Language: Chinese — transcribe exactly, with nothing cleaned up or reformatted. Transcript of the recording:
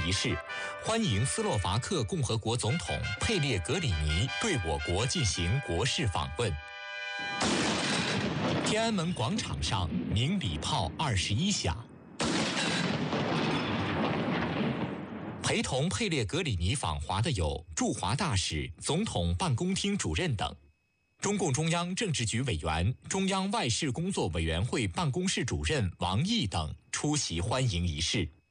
仪式，欢迎斯洛伐克共和国总统佩列格里尼对我国进行国事访问。天安门广场上鸣礼炮二十一响。陪同佩列格里尼访华的有驻华大使、总统办公厅主任等。中共中央政治局委员、中央外事工作委员会办公室主任王毅等出席欢迎仪式。